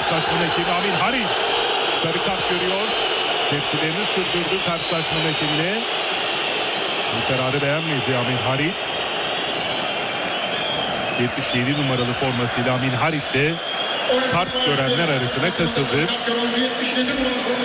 karşılaşmanın ekibi Amin Harit sarı kart görüyor. Tepkilerini sürdürdü karşılaşmanın ekibine. Bu kararı beğenmedi Amin Harit. 77 numaralı formasıyla Amin Harit de kart görenler arasına katıldı.